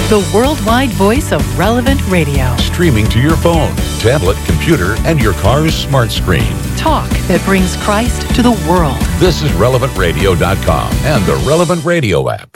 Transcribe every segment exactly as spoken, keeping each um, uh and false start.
the worldwide voice of Relevant Radio. Streaming to your phone, tablet, computer, and your car's smart screen. Talk that brings Christ to the world. This is relevant radio dot com and the Relevant Radio app.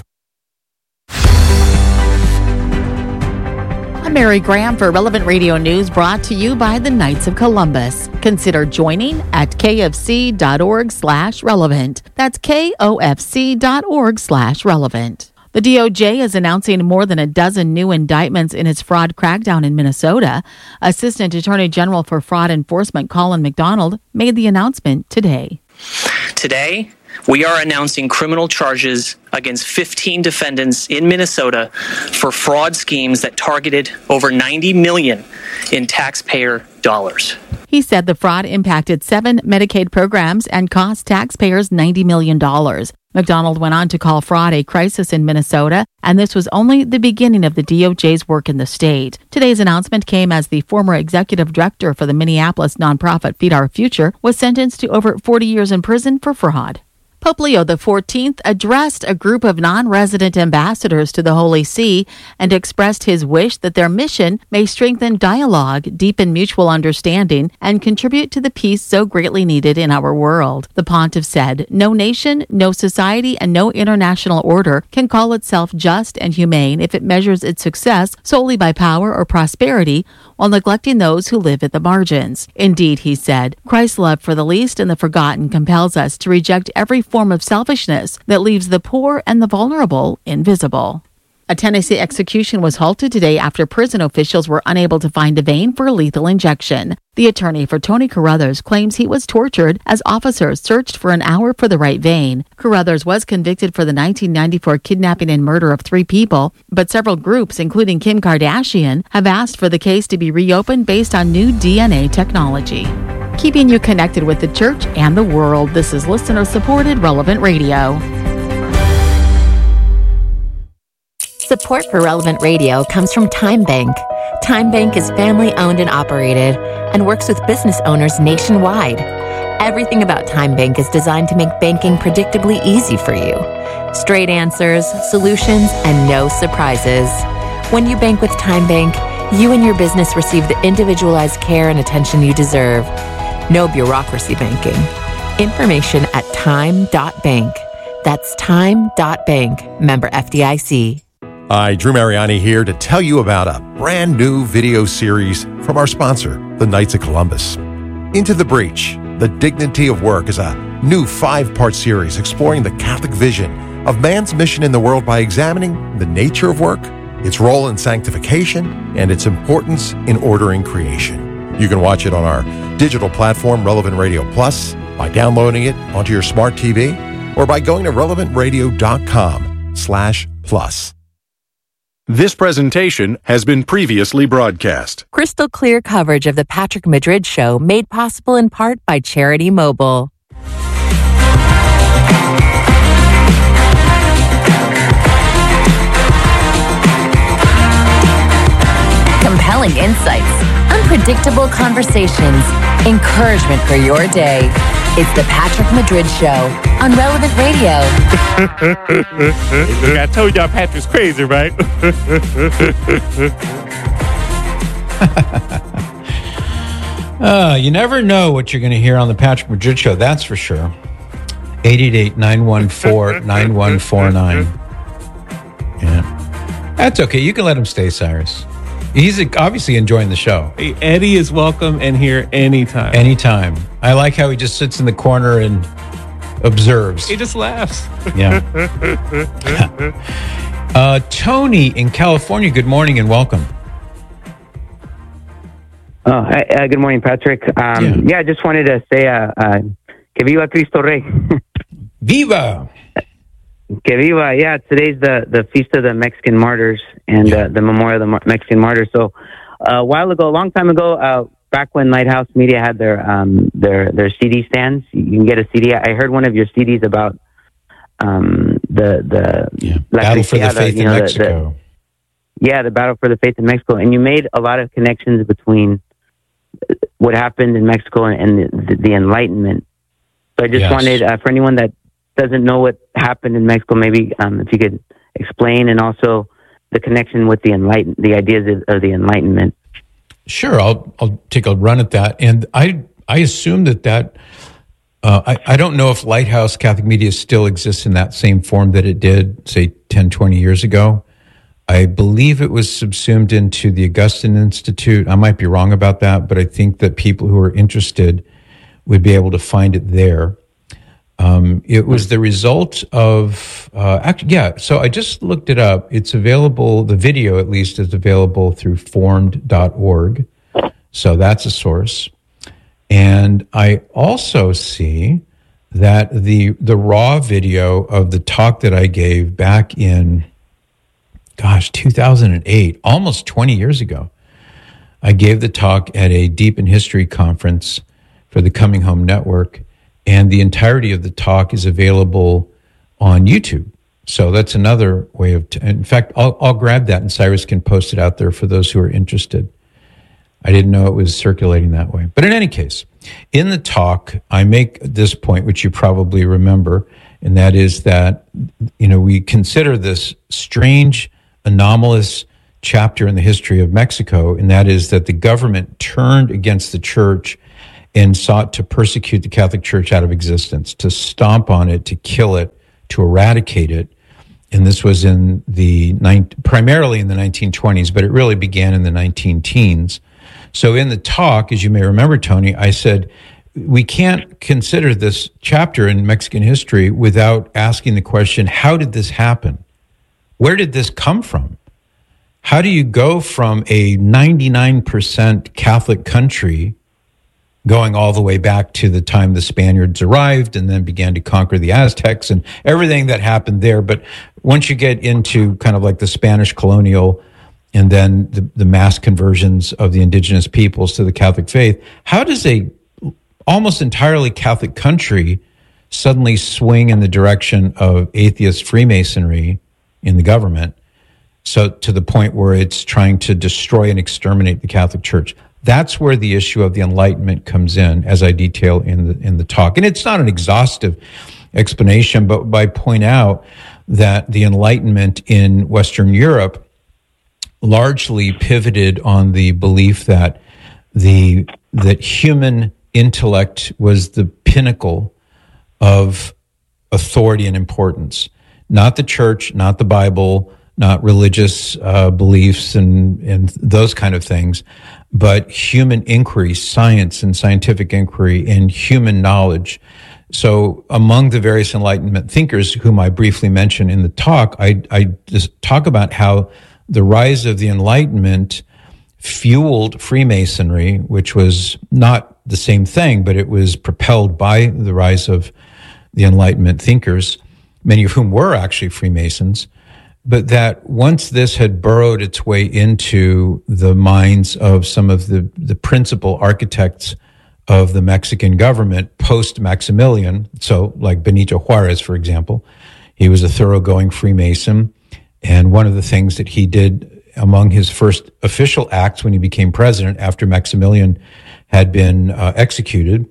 I'm Mary Graham for Relevant Radio News, brought to you by the Knights of Columbus. Consider joining at kfc.org slash relevant. That's kofc.org slash relevant. The D O J is announcing more than a dozen new indictments in its fraud crackdown in Minnesota. Assistant Attorney General for Fraud Enforcement Colin McDonald made the announcement today. Today, we are announcing criminal charges against fifteen defendants in Minnesota for fraud schemes that targeted over ninety million dollars in taxpayer dollars. He said the fraud impacted seven Medicaid programs and cost taxpayers ninety million dollars. McDonald went on to call fraud a crisis in Minnesota, and this was only the beginning of the D O J's work in the state. Today's announcement came as the former executive director for the Minneapolis nonprofit Feed Our Future was sentenced to over forty years in prison for fraud. Pope Leo the fourteenth addressed a group of non-resident ambassadors to the Holy See and expressed his wish that their mission may strengthen dialogue, deepen mutual understanding, and contribute to the peace so greatly needed in our world. The pontiff said, "No nation, no society, and no international order can call itself just and humane if it measures its success solely by power or prosperity while neglecting those who live at the margins. Indeed," he said, "Christ's love for the least and the forgotten compels us to reject every form of selfishness that leaves the poor and the vulnerable invisible." A Tennessee execution was halted today after prison officials were unable to find a vein for a lethal injection. The attorney for Tony Carruthers claims he was tortured as officers searched for an hour for the right vein. Carruthers was convicted for the nineteen ninety-four kidnapping and murder of three people, but several groups, including Kim Kardashian, have asked for the case to be reopened based on new D N A technology. Keeping you connected with the church and the world, this is listener-supported Relevant Radio. Support for Relevant Radio comes from Time Bank. Time Bank is family-owned and operated and works with business owners nationwide. Everything about Time Bank is designed to make banking predictably easy for you. Straight answers, solutions, and no surprises. When you bank with Time Bank, you and your business receive the individualized care and attention you deserve. No bureaucracy banking. Information at time dot bank. That's time dot bank. Member F D I C. Hi, Drew Mariani here to tell you about a brand new video series from our sponsor, the Knights of Columbus. Into the Breach, The Dignity of Work is a new five-part series exploring the Catholic vision of man's mission in the world by examining the nature of work, its role in sanctification, and its importance in ordering creation. You can watch it on our digital platform, Relevant Radio Plus, by downloading it onto your smart T V, or by going to relevant radio dot com slash plus. This presentation has been previously broadcast. Crystal clear coverage of the Patrick Madrid Show made possible in part by Charity Mobile. Compelling insights, unpredictable conversations, encouragement for your day. It's the Patrick Madrid Show on Relevant Radio. I told y'all Patrick's crazy, right? uh, you never know what you're going to hear on the Patrick Madrid Show, that's for sure. eight eight eight, nine one four, nine one four nine. Yeah. That's okay. You can let him stay, Cyrus. He's obviously enjoying the show. Hey, Eddie is welcome in here anytime. Anytime. I like how he just sits in the corner and observes. He just laughs. Yeah. uh, Tony in California, good morning and welcome. Oh, hi, uh, good morning, Patrick. Um, yeah. yeah, I just wanted to say, uh, uh, que viva Cristo Rey. Viva! Que viva, yeah, today's the, the Feast of the Mexican Martyrs and yeah. uh, the Memorial of the Mexican Martyrs. So uh, a while ago, a long time ago, uh, back when Lighthouse Media had their um, their their C D stands, you can get a C D. I heard one of your C Ds about um, the the yeah. Battle for the Faith you know, in Mexico. The, yeah, the Battle for the Faith in Mexico. And you made a lot of connections between what happened in Mexico and the, the Enlightenment. So I just yes. wanted, uh, for anyone that doesn't know what happened in Mexico, maybe um, if you could explain, and also the connection with the enlighten the ideas of, of the Enlightenment. Sure, I'll I'll take a run at that, and I I assume that that uh, I I don't know if Lighthouse Catholic Media still exists in that same form that it did, say, ten, twenty years ago. I believe it was subsumed into the Augustine Institute. I might be wrong about that, but I think that people who are interested would be able to find it there. Um, it was the result of, uh, actually, yeah, so I just looked it up. It's available, the video at least is available through formed dot org. So that's a source. And I also see that the the raw video of the talk that I gave back in, gosh, two thousand eight, almost twenty years ago, I gave the talk at a Deep in History conference for the Coming Home Network. And the entirety of the talk is available on YouTube. So that's another way of, t- in fact, I'll, I'll grab that and Cyrus can post it out there for those who are interested. I didn't know it was circulating that way. But in any case, in the talk, I make this point, which you probably remember, and that is that, you know, we consider this strange, anomalous chapter in the history of Mexico, and that is that the government turned against the church and sought to persecute the Catholic Church out of existence, to stomp on it, to kill it, to eradicate it. And this was in the primarily in the nineteen twenties, but it really began in the nineteen teens. So in the talk, as you may remember, Tony, I said, we can't consider this chapter in Mexican history without asking the question, how did this happen? Where did this come from? How do you go from a ninety-nine percent Catholic country going all the way back to the time the Spaniards arrived and then began to conquer the Aztecs and everything that happened there. But once you get into kind of like the Spanish colonial and then the, the mass conversions of the indigenous peoples to the Catholic faith, how does a almost entirely Catholic country suddenly swing in the direction of atheist Freemasonry in the government, so to the point where it's trying to destroy and exterminate the Catholic Church? That's where the issue of the Enlightenment comes in, as I detail in the in the talk. And it's not an exhaustive explanation, but I point out that the Enlightenment in Western Europe largely pivoted on the belief that the that human intellect was the pinnacle of authority and importance. Not the church, not the Bible, not religious uh, beliefs and, and those kind of things, but human inquiry, science and scientific inquiry, and human knowledge. So among the various Enlightenment thinkers whom I briefly mentioned in the talk, I, I just talk about how the rise of the Enlightenment fueled Freemasonry, which was not the same thing, but it was propelled by the rise of the Enlightenment thinkers, many of whom were actually Freemasons. But that once this had burrowed its way into the minds of some of the, the principal architects of the Mexican government post-Maximilian, so like Benito Juarez, for example, he was a thoroughgoing Freemason. And one of the things that he did among his first official acts when he became president after Maximilian had been uh, executed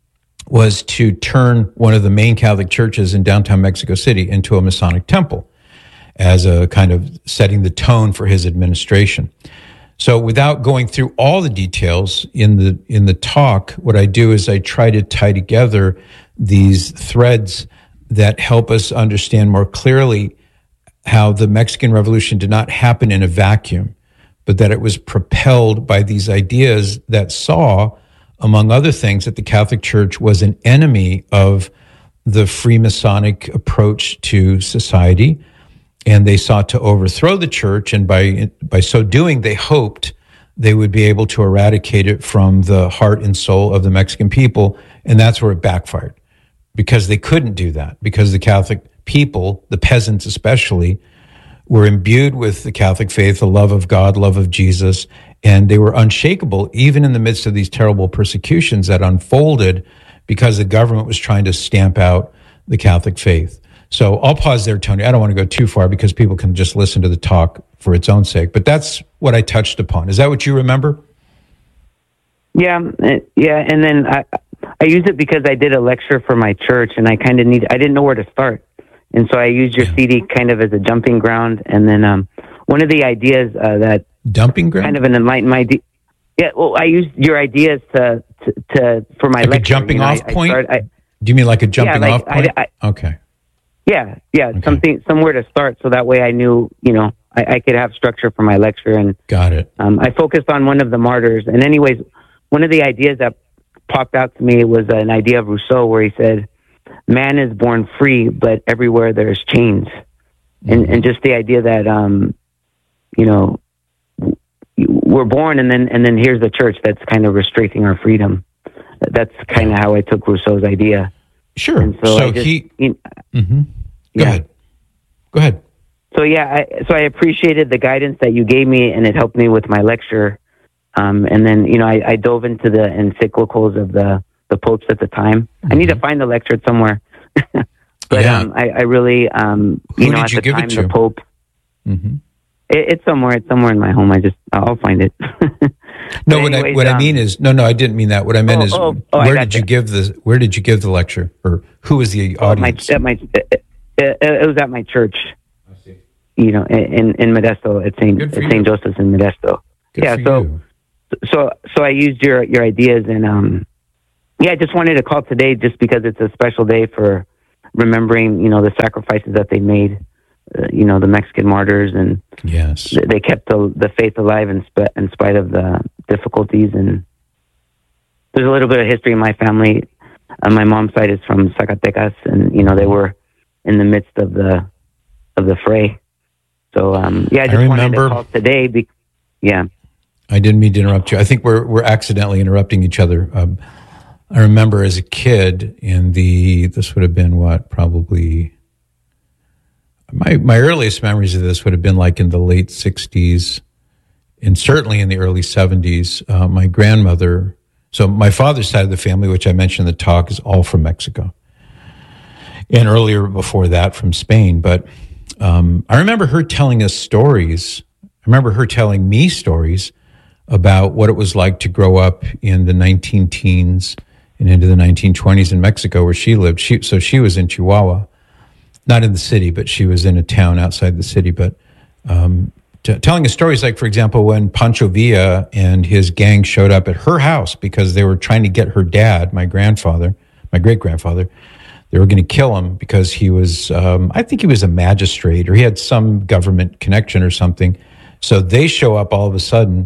was to turn one of the main Catholic churches in downtown Mexico City into a Masonic temple, as a kind of setting the tone for his administration. So without going through all the details in the in the talk, what I do is I try to tie together these threads that help us understand more clearly how the Mexican Revolution did not happen in a vacuum, but that it was propelled by these ideas that saw, among other things, that the Catholic Church was an enemy of the Freemasonic approach to society, and they sought to overthrow the church, and by by so doing, they hoped they would be able to eradicate it from the heart and soul of the Mexican people, and that's where it backfired, because they couldn't do that, because the Catholic people, the peasants especially, were imbued with the Catholic faith, the love of God, love of Jesus, and they were unshakable, even in the midst of these terrible persecutions that unfolded because the government was trying to stamp out the Catholic faith. So I'll pause there, Tony. I don't want to go too far because people can just listen to the talk for its own sake. But that's what I touched upon. Is that what you remember? Yeah, yeah. And then I, I used it because I did a lecture for my church, and I kind of need. I didn't know where to start, and so I used your yeah. C D kind of as a jumping ground. And then um, one of the ideas uh, that dumping ground, kind of an enlightened idea. Yeah, well, I used your ideas to to, to for my like lecture. a jumping you know, off I, point. I started, I, Do you mean like a jumping yeah, like, off point? I, I, okay. Yeah, yeah, okay. something somewhere to start, so that way I knew, you know, I, I could have structure for my lecture. And got it. Um, I focused on one of the martyrs, and anyways, one of the ideas that popped out to me was an idea of Rousseau, where he said, "Man is born free, but everywhere there's chains," mm-hmm. and and just the idea that, um, you know, we're born, and then and then here's the church that's kind of restricting our freedom. That's kind of how I took Rousseau's idea. Sure. And so so I just, he. You know, mm-hmm. Go yeah. ahead. Go ahead. So yeah, I, so I appreciated the guidance that you gave me, and it helped me with my lecture. Um, and then you know, I, I dove into the encyclicals of the the popes at the time. Mm-hmm. I need to find the lecture somewhere. But yeah. um, I, I really, um, you Who know, did at you the give time, it to? the Pope. Mm-hmm. It, it's somewhere. It's somewhere in my home. I just, I'll find it. No, what anyways, I what um, I mean is no, no, I didn't mean that. What I meant oh, is oh, oh, where did you, you give the where did you give the lecture, or who was the oh, audience? My, at my, it, it, it was at my church. I see. You know, in in Modesto, at Saint at Saint Joseph's in Modesto. Good yeah. for So, you. so so I used your your ideas, and um, yeah, I just wanted to call today just because it's a special day for remembering, you know, the sacrifices that they made. Uh, you know, the Mexican martyrs, and yes, th- they kept the the faith alive in, sp- in spite of the difficulties. And there's a little bit of history in my family. Uh, my mom's side is from Zacatecas, and you know, they were in the midst of the of the fray. So um, yeah, I just I wanted remember, to call today. Be- yeah, I didn't mean to interrupt you. I think we're we're accidentally interrupting each other. Um, I remember as a kid in the this would have been what probably. My my earliest memories of this would have been like in the late sixties, and certainly in the early seventies. Uh, my grandmother, so my father's side of the family, which I mentioned in the talk, is all from Mexico, and earlier before that from Spain. But um, I remember her telling us stories. I remember her telling me stories about what it was like to grow up in the nineteen teens and into the nineteen twenties in Mexico, where she lived. She, so she was in Chihuahua. Not in the city, but she was in a town outside the city. But um, t- telling us stories like, for example, when Pancho Villa and his gang showed up at her house because they were trying to get her dad, my grandfather, my great-grandfather, they were going to kill him because he was, um, I think he was a magistrate or he had some government connection or something. So they show up all of a sudden,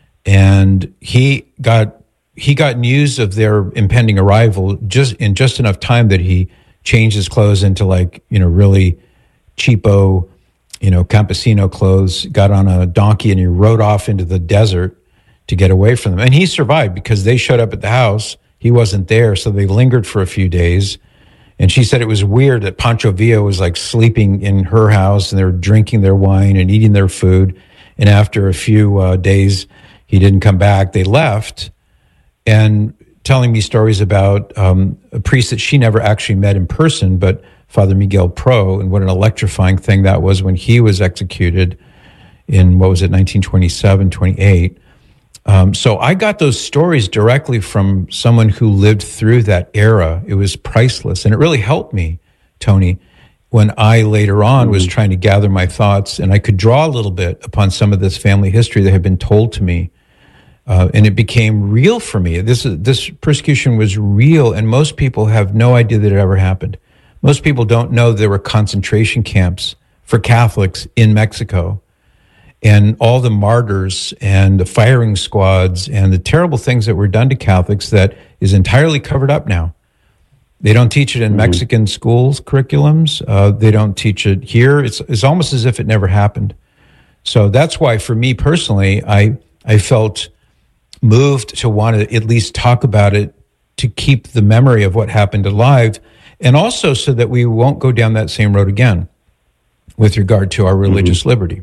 and he got he got news of their impending arrival just in just enough time that he changed his clothes into like, you know, really cheapo, you know, campesino clothes, got on a donkey and he rode off into the desert to get away from them. And he survived because they showed up at the house. He wasn't there. So they lingered for a few days. And she said it was weird that Pancho Villa was like sleeping in her house and they were drinking their wine and eating their food. And after a few uh, days, he didn't come back. They left. And telling me stories about um, a priest that she never actually met in person, but Father Miguel Pro, and what an electrifying thing that was when he was executed in, what was it, nineteen twenty-seven, twenty-eight. Um, so I got those stories directly from someone who lived through that era. It was priceless, and it really helped me, Tony, when I later on mm-hmm. was trying to gather my thoughts, and I could draw a little bit upon some of this family history that had been told to me. Uh, and it became real for me. This this persecution was real, and most people have no idea that it ever happened. Most people don't know there were concentration camps for Catholics in Mexico, and all the martyrs and the firing squads and the terrible things that were done to Catholics that is entirely covered up now. They don't teach it in mm-hmm. Mexican schools curriculums. Uh, they don't teach it here. It's it's almost as if it never happened. So that's why, for me personally, I I felt moved to want to at least talk about it to keep the memory of what happened alive, and also so that we won't go down that same road again with regard to our religious mm-hmm. liberty.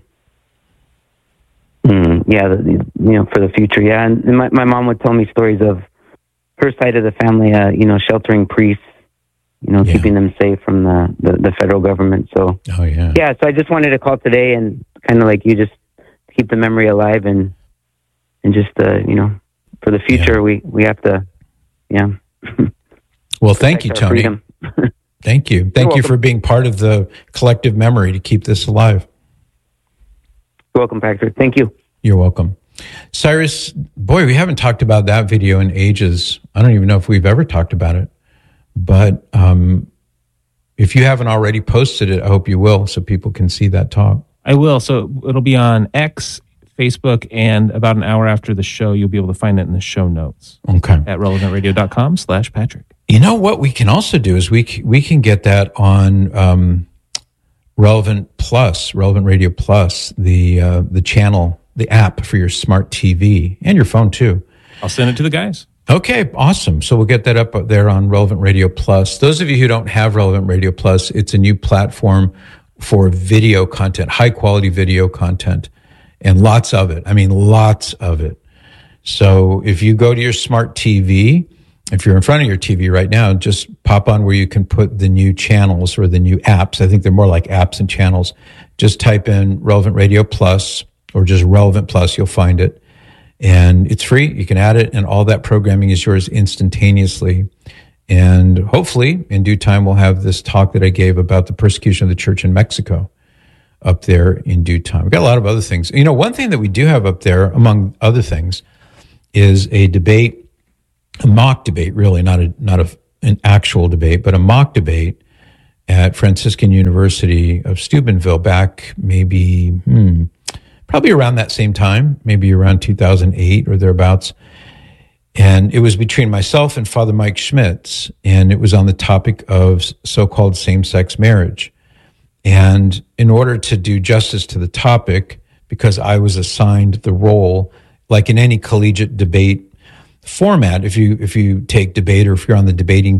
Mm, yeah, the, you know, for the future, yeah. And my, my mom would tell me stories of her side of the family, uh, you know, sheltering priests, you know, yeah. keeping them safe from the, the, the federal government. So, oh, yeah. Yeah, so I just wanted to call today and kind of like you, just keep the memory alive and And just, uh, you know, for the future, yeah. we, we have to, yeah. Well, thank you, Tony. Thank you. Thank you for being part of the collective memory to keep this alive. You're welcome, Patrick. Thank you. You're welcome. Cyrus, boy, we haven't talked about that video in ages. I don't even know if we've ever talked about it. But um, if you haven't already posted it, I hope you will so people can see that talk. I will. So it'll be on X, Facebook, and about an hour after the show, you'll be able to find it in the show notes. Okay. At relevantradio.com slash Patrick. You know what we can also do is we we can get that on um, Relevant Plus, Relevant Radio Plus, the uh, the channel, the app for your smart T V and your phone too. I'll send it to the guys. Okay, awesome. So we'll get that up there on Relevant Radio Plus. Those of you who don't have Relevant Radio Plus, it's a new platform for video content, high quality video content, and lots of it. I mean, lots of it. So if you go to your smart T V, if you're in front of your T V right now, just pop on where you can put the new channels or the new apps. I think they're more like apps and channels. Just type in Relevant Radio Plus or just Relevant Plus, you'll find it. And it's free. You can add it, and all that programming is yours instantaneously. And hopefully, in due time, we'll have this talk that I gave about the persecution of the church in Mexico up there in due time. We've got a lot of other things. You know, one thing that we do have up there, among other things, is a debate, a mock debate, really, not a not a, an actual debate, but a mock debate at Franciscan University of Steubenville back maybe, hmm, probably around that same time, maybe around two thousand eight or thereabouts. And it was between myself and Father Mike Schmitz, and it was on the topic of so-called same-sex marriage. And in order to do justice to the topic, because I was assigned the role, like in any collegiate debate format, if you if you take debate or if you're on the debating